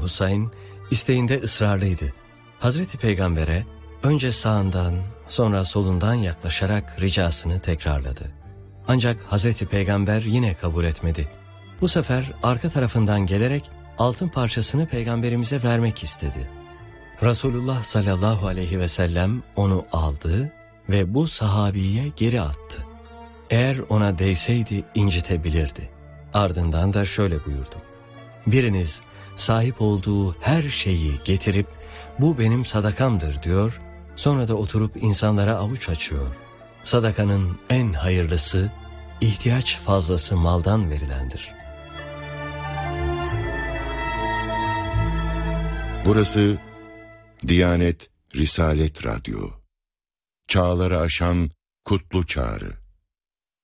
Husayn isteğinde ısrarlıydı. Hazreti Peygamber'e önce sağından sonra solundan yaklaşarak ricasını tekrarladı. Ancak Hazreti Peygamber yine kabul etmedi. Bu sefer arka tarafından gelerek altın parçasını Peygamberimize vermek istedi. Resulullah sallallahu aleyhi ve sellem onu aldı ve bu sahabiye geri attı. Eğer ona değseydi incitebilirdi. Ardından da şöyle buyurdu: biriniz sahip olduğu her şeyi getirip bu benim sadakamdır diyor, sonra da oturup insanlara avuç açıyor. Sadakanın en hayırlısı ihtiyaç fazlası maldan verilendir. Burası Diyanet Risalet Radyo. Çağları aşan kutlu çağrı.